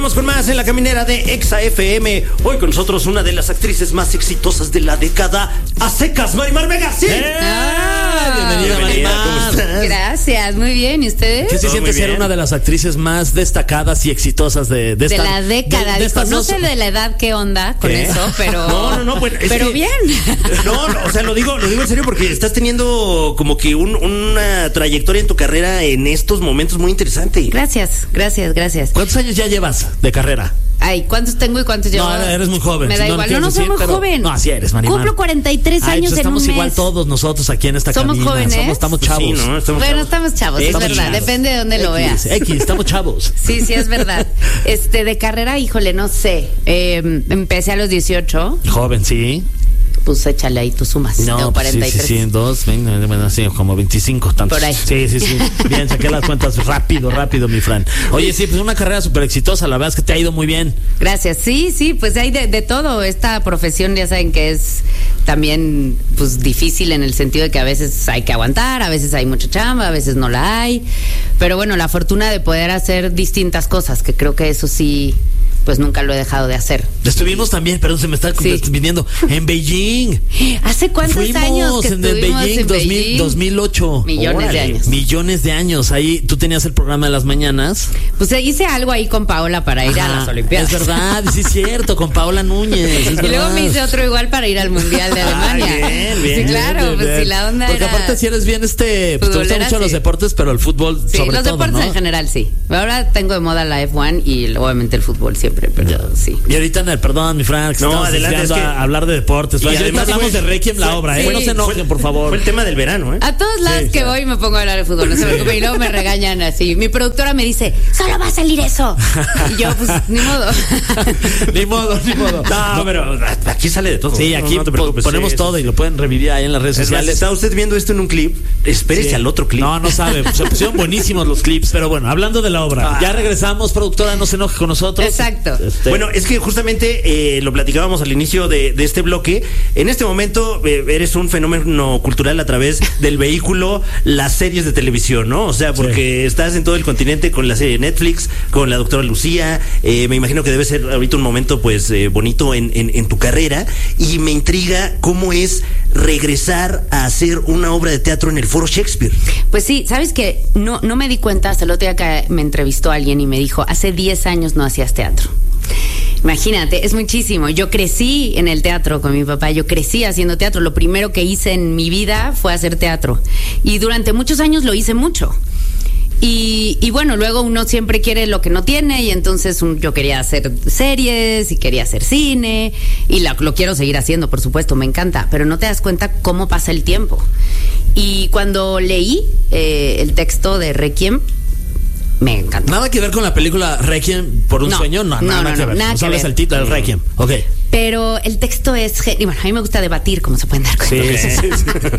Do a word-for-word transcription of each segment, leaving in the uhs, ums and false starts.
Continuamos con más en La Caminera de Exa F M. Hoy con nosotros una de las actrices más exitosas de la década, a secas, Marimar Vega. ¡Sí! Ah, bienvenida, Marimar. ¿Cómo estás? Gracias, muy bien. ¿Y ustedes? ¿Qué se Todo siente muy ser bien. una de las actrices más destacadas y exitosas de, de, De esta, la década. de- de Dijo, estas no dos- sé de la edad qué onda con ¿Qué? eso, pero. No, no, no, bueno, es pero que- bien. No, no, o sea, lo digo, lo digo en serio porque estás teniendo como que un- una trayectoria en tu carrera en estos momentos muy interesante. Gracias, gracias, gracias. ¿Cuántos años ya llevas de carrera? Ay, ¿cuántos tengo y cuántos llevo? No, eres muy joven. Me da Si no igual. lo No, no quieres soy decir, muy pero- joven. No, así eres, Marimar. Cumplo cuarenta y tres Ay, años pues en un estamos mes. igual todos nosotros aquí en esta ¿Somos cabina. jóvenes? Somos, estamos chavos. Sí, ¿no? Estamos Bueno, chavos. estamos chavos, es Estamos verdad. chavos. Depende de dónde lo X, veas. X, estamos chavos. Sí, sí, es verdad. Este, de carrera, híjole, no sé. Eh, empecé a los dieciocho. Joven, sí. Pues échale ahí tus sumas. No, Tengo pues sí, cuarenta y tres. sí, sí, dos, veinte, bueno, sí, como veinticinco, tantos. Por ahí. Sí, sí, sí. Bien, saqué las cuentas rápido, rápido, mi Fran. Oye, sí, pues una carrera súper exitosa, la verdad es que te ha ido muy bien. Gracias. Sí, sí, pues hay de, de todo. Esta profesión ya saben que es también pues difícil en el sentido de que a veces hay que aguantar, a veces hay mucha chamba, a veces no la hay. Pero bueno, la fortuna de poder hacer distintas cosas, que creo que eso sí, pues nunca lo he dejado de hacer. Estuvimos también, perdón, se me está Sí. viniendo, en Beijing. ¿Hace cuántos Fuimos años que en el estuvimos Beijing, en dos mil, Beijing? dos mil ocho. Millones de Órale. años. Millones de años. Ahí tú tenías el programa de las mañanas. Pues hice algo ahí con Paola para ir a Ajá, las Olimpiadas. Es verdad, sí es cierto, con Paola Núñez. Es Y luego verdad. me hice otro igual para ir al Mundial de Ah, Alemania. bien, bien, sí, claro, Bien, pues bien. si la onda Porque era... aparte si eres bien este, pues te gustan futbolera, mucho sí. los deportes, pero el fútbol Sí, sobre los todo, deportes ¿no? en general sí. Ahora tengo de moda la F uno y obviamente el fútbol siempre, pero Ya. sí. Y ahorita en el, perdón, mi Frank, que No, estamos adelante, desviando es que- a hablar de deportes. Y Y además además hablamos fue- de Requiem, la fue- obra, ¿eh? sí. No se enojen, Fue- por favor. Fue el tema del verano, ¿eh? A todos lados Sí, que sí. voy me pongo a hablar de fútbol, no se preocupen, y luego me regañan así. Mi productora me dice, solo va a salir eso. Y yo, pues, ni modo. Ni modo, ni modo. No, pero aquí sale de todo. Sí, No, aquí no te po- preocupes. ponemos Sí, todo sí. y lo pueden revivir ahí en las redes Es más, sociales. está usted viendo esto en un clip, espérese Sí. al otro clip. No, no sabe. Se pusieron buenísimos los clips. Pero bueno, hablando de la obra. Ah. Ya regresamos, productora, no se enoje con nosotros. Exacto. Este, Bueno, es que justamente eh, lo platicábamos al inicio de, de este bloque. En este momento eh, eres un fenómeno cultural a través del vehículo, las series de televisión, ¿no? O sea, porque estás en todo el continente con la serie de Netflix, con la doctora Lucía. Eh, me imagino que debe ser ahorita un momento, pues, eh, bonito en, en, en tu carrera. Y me intriga cómo es regresar a hacer una obra de teatro en el Foro Shakespeare. Pues sí, ¿sabes qué? No, no me di cuenta hasta el otro día que me entrevistó alguien y me dijo, hace diez años no hacías teatro. Imagínate, es muchísimo. Yo crecí en el teatro con mi papá, yo crecí haciendo teatro. Lo primero que hice en mi vida fue hacer teatro. Y durante muchos años lo hice mucho. Y, y bueno, luego uno siempre quiere lo que no tiene y entonces un- yo quería hacer series y quería hacer cine y la- lo quiero seguir haciendo, por supuesto, me encanta, pero no te das cuenta cómo pasa el tiempo. Y cuando leí eh, el texto de Requiem, me encantó. Nada que ver con la película Requiem por un No, sueño. No, no, nada no, que no, ver. nada No que sabes ver. el título del Requiem. Ok. Pero el texto es... gen- Y bueno, a mí me gusta debatir, como se pueden dar cuenta. Sí, sí,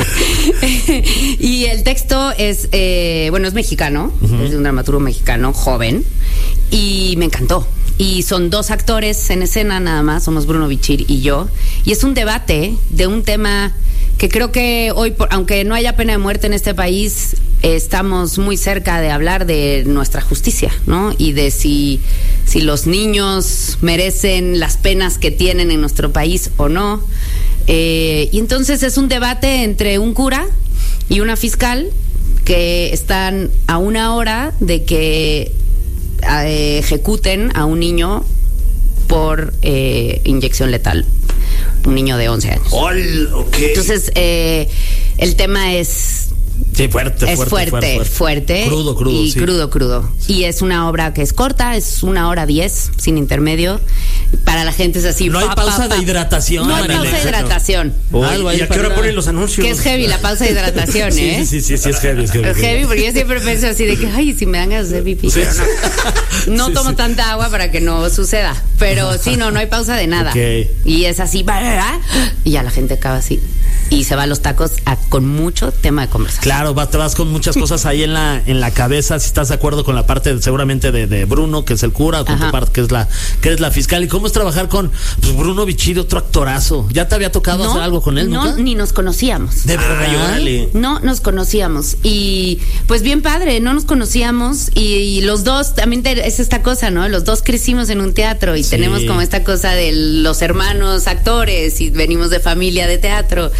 sí. Y el texto es, eh, bueno, es mexicano, es de un dramaturgo mexicano, joven, y me encantó. Y son dos actores en escena nada más, somos Bruno Bichir y yo, y es un debate de un tema que creo que hoy, por- aunque no haya pena de muerte en este país, eh, estamos muy cerca de hablar de nuestra justicia, ¿no? Y de si, si los niños merecen las penas que tienen en nuestro país o no. Eh, y entonces es un debate entre un cura y una fiscal que están a una hora de que eh, ejecuten a un niño por eh, inyección letal, un niño de once años. Ol, ok. Entonces, eh, el tema es Sí, fuerte, es fuerte, fuerte, fuerte, fuerte. Crudo, crudo, Y sí. crudo, crudo. Y es una obra que es corta, es una hora diez, sin intermedio. Para la gente es así. No hay pa, pausa pa, de pa. hidratación. No hay pausa de Exacto. hidratación. Uy, Algo ahí ¿y a qué para- hora ponen los anuncios? Que es heavy la pausa de hidratación, Sí, ¿eh? sí, sí, sí, sí, es heavy, es heavy. Es heavy porque yo siempre pienso así de que, ay, si me dan ganas de hacer pipí. Sí. Pero no, no Sí, tomo sí. tanta agua para que no suceda. Pero sí, no, no hay pausa de nada. Ok. Y es así, va, va, va, y ya la gente acaba así. y se va a los tacos a, con mucho tema de conversación. Claro, vas, te vas con muchas cosas ahí en la en la cabeza, si estás de acuerdo con la parte seguramente de, de Bruno, que es el cura, o con Ajá. tu parte que es la que es la fiscal. ¿Y cómo es trabajar con pues, Bruno Bichir, otro actorazo? ¿Ya te había tocado no, hacer algo con él? No, ¿nunca? Ni nos conocíamos. ¿De verdad? Ay, órale. No nos conocíamos. Y pues bien padre, no nos conocíamos y, y los dos, también te, es esta cosa, ¿no? Los dos crecimos en un teatro y sí. tenemos como esta cosa de los hermanos actores y venimos de familia de teatro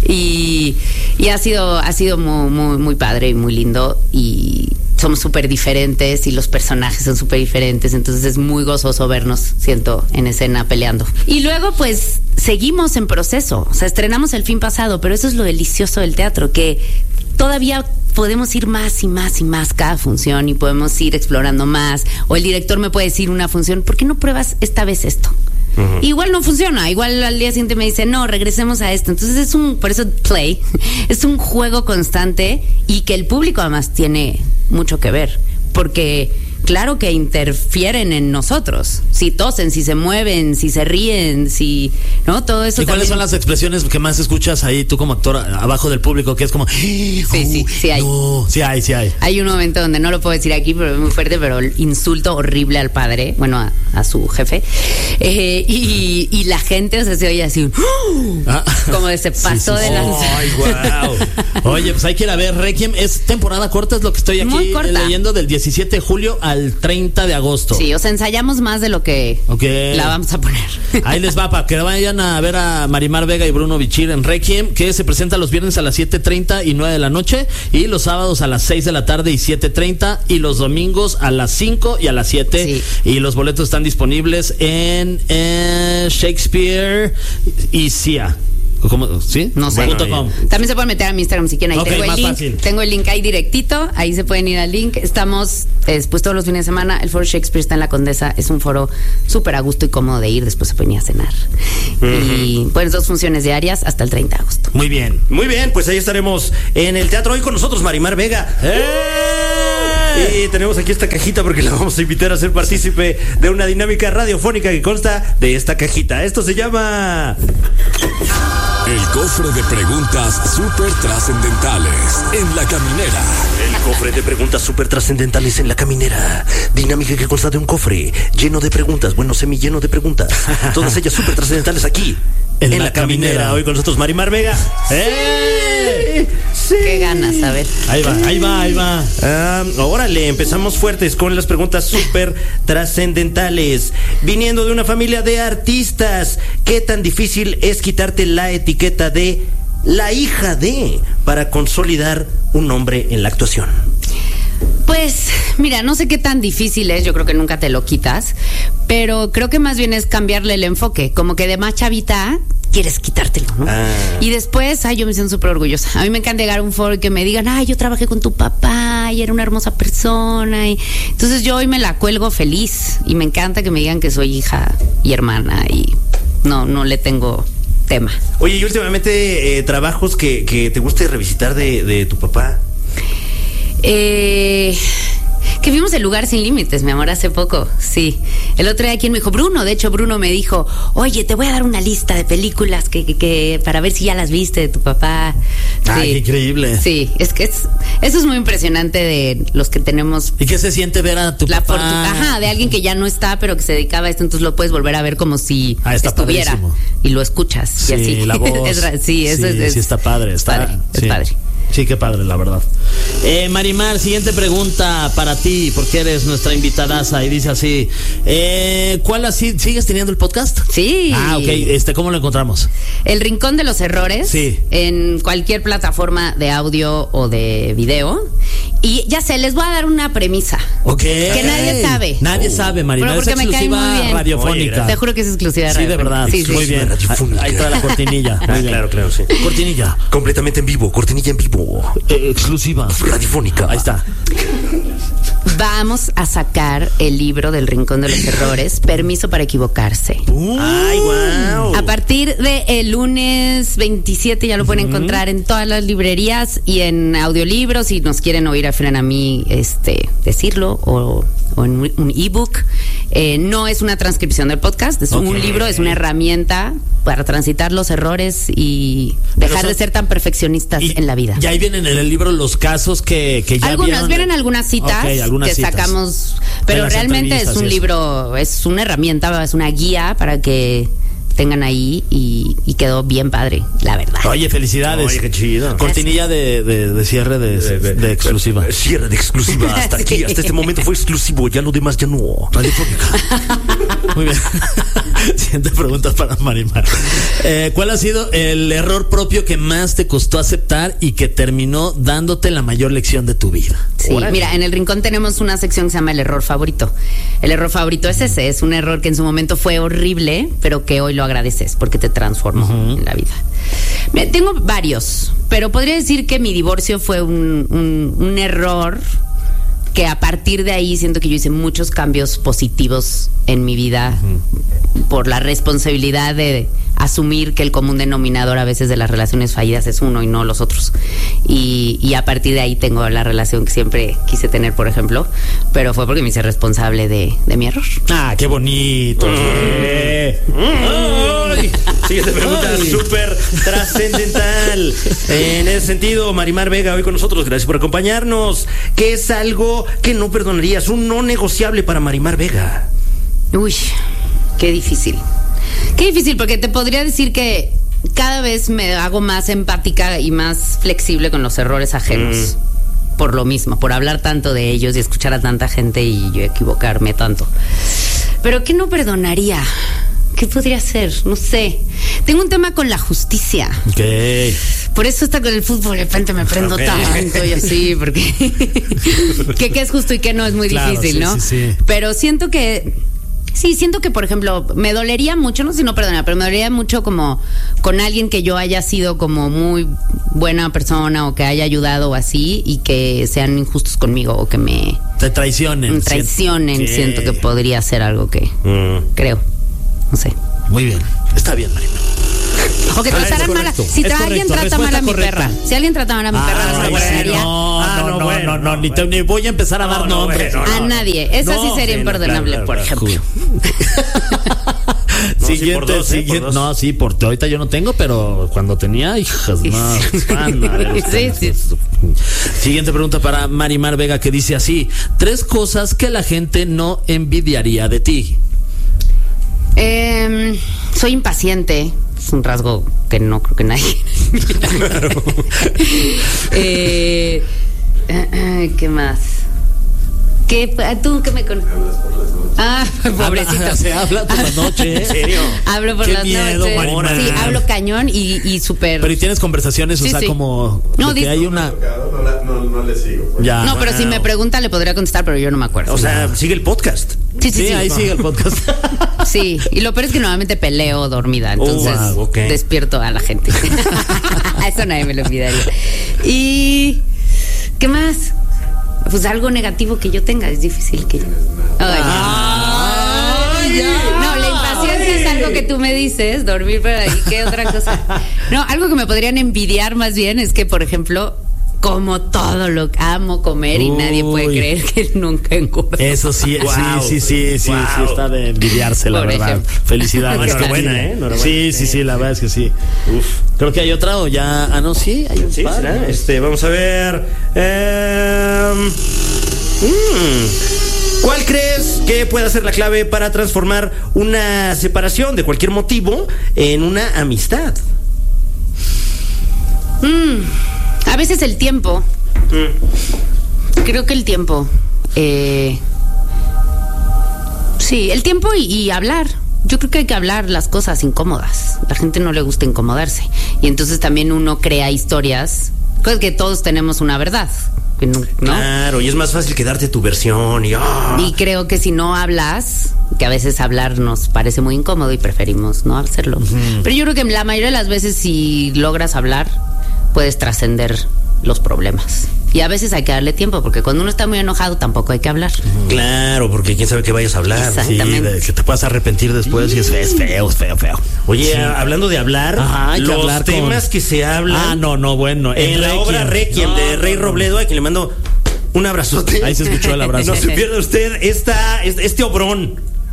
y, y ha sido ha sido muy, muy, muy padre y muy lindo y somos súper diferentes y los personajes son súper diferentes, entonces es muy gozoso vernos, siento, en escena peleando. Y luego pues seguimos en proceso, o sea, estrenamos el fin pasado, pero eso es lo delicioso del teatro, que todavía podemos ir más y más y más cada función y podemos ir explorando más, o el director me puede decir una función, ¿por qué no pruebas esta vez esto? Uh-huh. Igual no funciona, igual al día siguiente me dice, no, regresemos a esto. Entonces es un, por eso play, es un juego constante y que el público además tiene mucho que ver, porque claro que interfieren en nosotros, si tosen, si se mueven, si se ríen, si, ¿no? Todo eso. ¿Y cuáles también son las expresiones que más escuchas ahí tú como actor abajo del público, que es como sí, sí, sí hay. No, sí hay, sí hay. Hay un momento donde no lo puedo decir aquí, pero es muy fuerte, pero insulto horrible al padre, bueno, a, a su jefe, eh, y, y la gente, o sea, se oye así, ah. como de se pasó sí, sí, de lanza. Ay, wow. Oye, pues hay que ir a ver Requiem, es temporada corta, es lo que estoy aquí leyendo, del diecisiete de julio al treinta de agosto. Sí, o sea, ensayamos más de lo que okay. la vamos a poner. Ahí les va, para que vayan a ver a Marimar Vega y Bruno Bichir en Requiem, que se presenta los viernes a las siete treinta y nueve de la noche, y los sábados a las seis de la tarde y siete treinta, y los domingos a las cinco y a las siete. Sí. Y los boletos están disponibles en eh, Shakespeare y C I A. ¿Cómo? ¿Sí? No sé. Bueno, también se pueden meter a mi Instagram si quieren. Ahí okay, tengo el link. Fácil. Tengo el link ahí directito. Ahí se pueden ir al link. Estamos después todos los fines de semana. El foro Shakespeare está en la Condesa. Es un foro súper a gusto y cómodo de ir. Después se pueden ir a cenar. Uh-huh. Y pues dos funciones diarias hasta el treinta de agosto. Muy bien. Muy bien. Pues ahí estaremos en el teatro. Hoy con nosotros Marimar Vega. ¡Eh! Y tenemos aquí esta cajita porque la vamos a invitar a ser partícipe de una dinámica radiofónica que consta de esta cajita. Esto se llama... El cofre de preguntas súper trascendentales en La Caminera. El cofre de preguntas súper trascendentales en La Caminera. Dinámica que consta de un cofre lleno de preguntas, bueno, semilleno de preguntas. Todas ellas súper trascendentales aquí, en, en La, la caminera. caminera. Hoy con nosotros Marimar Vega. ¡Eh! Sí. Qué ganas, a ver. Ahí va, ahí va, ahí va. Ah, órale, empezamos fuertes con las preguntas súper trascendentales. Viniendo de una familia de artistas, ¿qué tan difícil es quitarte la etiqueta de la hija de para consolidar un nombre en la actuación? Pues, mira, no sé qué tan difícil es, yo creo que nunca te lo quitas, pero creo que más bien es cambiarle el enfoque, como que de más chavita quieres quitártelo, ¿no? Ah. Y después, ay, yo me siento súper orgullosa. A mí me encanta llegar a un foro y que me digan, ay, yo trabajé con tu papá y era una hermosa persona. Y entonces yo hoy me la cuelgo feliz y me encanta que me digan que soy hija y hermana y no, no le tengo tema. Oye, y últimamente eh, trabajos que, que te guste revisitar de, de tu papá. Eh... Que vimos El Lugar Sin Límites, mi amor, hace poco, sí. El otro día quien me dijo, Bruno, de hecho Bruno me dijo, oye, te voy a dar una lista de películas que, que, que para ver si ya las viste de tu papá. Ay, sí, qué increíble. Sí, es que es, eso es muy impresionante de los que tenemos. ¿Y qué se siente ver a tu la papá? Fortuna, ajá, de alguien que ya no está, pero que se dedicaba a esto, entonces lo puedes volver a ver como si ah, está estuviera. Padrísimo. Y lo escuchas. Sí, y así. la voz. es, sí, eso sí, es, es. Sí, está padre. Está, padre, sí. Es padre. Sí, qué padre, la verdad. Eh, Marimar, siguiente pregunta para ti, porque eres nuestra invitadaza y dice así, eh, ¿cuál así? ¿Sigues teniendo el podcast? Sí. Ah, ok, este, ¿cómo lo encontramos? El Rincón de los Errores. Sí. En cualquier plataforma de audio o de video. Y ya sé, les voy a dar una premisa. Ok. Que nadie sabe. Nadie oh. sabe, Marimar, es exclusiva radiofónica. Te juro que es exclusiva radiofónica. Sí, de verdad. Sí, sí. Muy bien. Ahí está la cortinilla. Ah, claro, claro, sí. Cortinilla. Completamente en vivo, cortinilla en vivo. Eh, exclusiva. Radiofónica. Ahí está. Vamos a sacar el libro del Rincón de los Errores, Permiso para Equivocarse. Uh, ¡Ay, wow! A partir del lunes veintisiete ya lo pueden uh-huh. encontrar en todas las librerías y en audiolibros. Si nos quieren oír a Fran a mí este, decirlo, o, o en un ebook. Eh, no es una transcripción del podcast, es Ok. un libro, es una herramienta para transitar los errores y dejar Pero son- de ser tan perfeccionistas Y- en la vida. Y ahí vienen en el libro los casos que, que ya Algunas, vieron. vienen algunas citas Ok, algunas que citas. sacamos, De pero las realmente es entrevistas y un eso. libro, es una herramienta, es una guía para que tengan ahí y, y quedó bien padre, la verdad. Oye, felicidades. Oye, qué chido. Cortinilla de, de, de cierre de, de, exclusiva. Cierre de exclusiva. Hasta Sí. aquí, hasta este momento fue exclusivo. Ya lo demás ya no. Radiofónica. Muy bien. Siguiente pregunta para Marimar. Eh, ¿Cuál ha sido el error propio que más te costó aceptar y que terminó dándote la mayor lección de tu vida? Sí, Órale. mira, en el rincón tenemos una sección que se llama el error favorito. El error favorito es ese, es un error que en su momento fue horrible, pero que hoy lo agradeces porque te transformó en la vida. Mira, tengo varios, pero podría decir que mi divorcio fue un, un, un error que a partir de ahí siento que yo hice muchos cambios positivos en mi vida por la responsabilidad de asumir que el común denominador a veces de las relaciones fallidas es uno y no los otros. Y, y a partir de ahí tengo la relación que siempre quise tener, por ejemplo, pero fue porque me hice responsable de, de mi error. Ah, qué bonito. Eh. Ay. Siguiente pregunta, Ay. súper trascendental. En ese sentido, Marimar Vega, hoy con nosotros, gracias por acompañarnos. ¿Qué es algo que no perdonarías? Un no negociable para Marimar Vega. Uy, qué difícil. Qué difícil, porque te podría decir que cada vez me hago más empática y más flexible con los errores ajenos. Mm. Por lo mismo, por hablar tanto de ellos y escuchar a tanta gente y yo equivocarme tanto. Pero ¿qué no perdonaría? ¿Qué podría ser? No sé. Tengo un tema con la justicia. Ok. Por eso está con el fútbol, de repente me prendo Ok. tanto y así, porque que qué es justo y qué no es muy Claro, difícil, sí, ¿no? sí, sí. Pero siento que sí, siento que, por ejemplo, me dolería mucho, no sé si no perdona, pero me dolería mucho como con alguien que yo haya sido como muy buena persona o que haya ayudado o así y que sean injustos conmigo o que me Te traicionen. me traicionen. Sí. Siento que podría ser algo que Mm. creo, no sé. Muy bien. Está bien, Marimar. O que Ah, es trataran mal a, correcto, si es tra- alguien correcto, trata mal a respuesta mi correcta. perra, si alguien trata mal a mi perra, no se Ay, lo sí, perdonaría. no, Ah, no, no, no, bueno, no, no, no, ni, te- bueno. ni voy a empezar a No, dar no, nombres. bueno, A no. nadie. Esa No, sí sería sí, no, imperdonable, claro, por claro, ejemplo. No, sí, Siguiente, por dos, ¿eh? siguiente- Por dos. no, sí, por ahorita yo no tengo, pero cuando tenía, hijas, no, van a ver ustedes. Sí, sí. Siguiente pregunta para Marimar Vega, que dice así: tres cosas que la gente no envidiaría de ti. Eh, soy impaciente. Es un rasgo que no creo que nadie. eh, eh, ¿Qué más? ¿Qué, ¿Tú qué me conoces? Ah, pobrecito. Habla- se habla por la noche, ¿eh? ¿En serio? Hablo por Qué las miedo, noches. Marimar. Sí, hablo cañón y, y súper. Pero y tienes conversaciones, o Sí, sea, sí. como No, de que dis- hay una. No, la- no, no le sigo. pues. Ya. No, pero si me pregunta le podría contestar, pero yo no me acuerdo. O sea, sigue el podcast. sí, sí, Sí, sí. ahí sigue el podcast. Sí, y lo peor es que normalmente peleo dormida, entonces Oh, wow, ok. despierto a la gente. Eso nadie me lo olvidaría. Y ¿qué más? Pues algo negativo que yo tenga, es difícil que. Ay, Ay, ya. no, la impaciencia es algo que tú me dices, dormir por ahí, ¿qué otra cosa? No, algo que me podrían envidiar más bien es que, por ejemplo, como todo lo amo comer y Uy. nadie puede creer que nunca engordo. Eso sí, Wow. sí, sí, sí, sí, Wow. sí, está de envidiarse, la Por verdad. ejemplo. Felicidades. Bueno, enhorabuena, Cristina. ¿eh? Enhorabuena. Sí, sí, sí, la verdad es que sí. Uf. Creo que hay otra o ya. Ah, no, sí, hay un Sí, par, será. ¿no? Este, vamos a ver. Em, mm, ¿Cuál crees que pueda ser la clave para transformar una separación de cualquier motivo en una amistad? A veces el tiempo. Creo que el tiempo. Eh, sí, el tiempo y, y hablar. Yo creo que hay que hablar las cosas incómodas. La gente no le gusta incomodarse. Y entonces también uno crea historias. Creo que todos tenemos una verdad. que no- ¿no? Claro, y es más fácil quedarte tu versión y ah. Y creo que si no hablas, que a veces hablar nos parece muy incómodo y preferimos no hacerlo. Pero yo creo que la mayoría de las veces si logras hablar, puedes trascender los problemas. Y a veces hay que darle tiempo, porque cuando uno está muy enojado tampoco hay que hablar. Claro, porque quién sabe qué vayas a hablar. Exacto. Sí, Exactamente. de que te puedas arrepentir después y es feo, es feo, es feo, feo. Oye, Sí. a- hablando de hablar, Ajá, hay que los hablar con- temas que se hablan Ah, no, no, bueno. en la obra Requiem No, de Rey no, no. Robledo, a quien le mando un abrazote. Ahí se escuchó el abrazo. No se pierda usted esta, este, este obrón.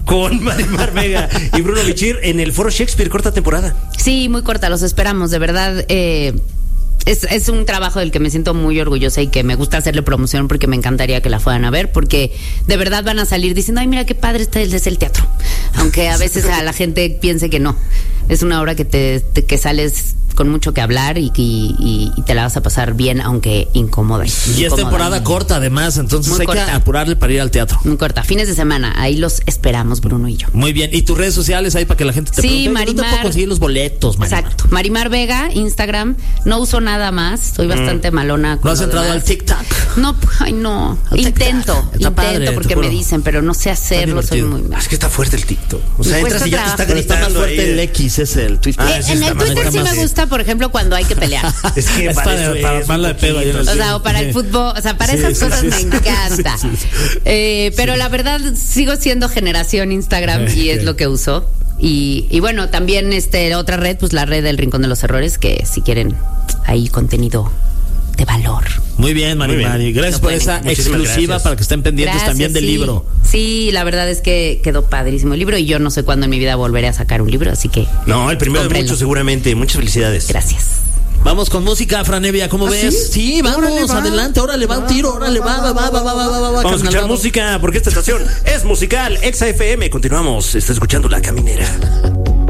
con Marimar Vega y Bruno Bichir en el Foro Shakespeare, corta temporada. Sí, muy corta, los esperamos, de verdad. Eh, es, es un trabajo del que me siento muy orgullosa y que me gusta hacerle promoción porque me encantaría que la fueran a ver, porque de verdad van a salir diciendo, ay, mira qué padre está el, es el teatro. Aunque a veces a la gente piense que no. Es una obra que te, te que sales con mucho que hablar y, y, y te la vas a pasar bien, aunque incómoda. Y incómoda. es temporada corta, además, entonces Muy hay corta. que apurarle para ir al teatro. Muy corta, fines de semana, ahí los esperamos, Bruno y yo. Muy bien. ¿Y tus redes sociales ahí para que la gente te Sí, pregunte? Marimar. ¿Dónde puedo conseguir los boletos, Marimar? Exacto. Marimar Vega, Instagram. No uso nada más. Estoy bastante malona. Con ¿No has lo entrado demás. al TikTok? No, ay, no. Al Intento, TikTok. Está intento padre, porque te juro. me dicen, pero no sé hacerlo. Soy divertido. muy. Es que está fuerte el TikTok. O sea, Me entras cuesta y ya te está trabajo. Pero está más gritando fuerte ahí. el X, es el Twitter. Ah, Eh, sí en está el más- Twitter está sí más- me gusta, por ejemplo, cuando hay que pelear. Es que Es para, para- eso para es armarla un de pedo ahí en el- O poquito. sea, o para el fútbol, o sea, para Sí, esas sí, cosas sí, me sí. encanta. Sí, sí. Eh, pero la verdad sigo siendo generación Instagram y es lo que uso. Y, y bueno, también este otra red, pues la red del Rincón de los Errores, que si quieren ahí contenido de valor. Muy bien, Muy Marimar. bien. Y gracias Lo por pueden esa encontrar. Muchísimas exclusiva gracias. para que estén pendientes Gracias, también del sí. libro. Sí, la verdad es que quedó padrísimo el libro y yo no sé cuándo en mi vida volveré a sacar un libro, así que No, el primero de Cómprenlo. muchos seguramente. Muchas felicidades. gracias. Vamos con música, Franevia, ¿cómo ¿Ah, ves? sí? Sí, vamos, Órale, va. adelante, órale, va un tiro, órale, va, va, va, va, va, va, va, va, Vamos a carnal, escuchar vamos. música porque esta estación es musical. Exa F M. Continuamos. Está escuchando La Caminera.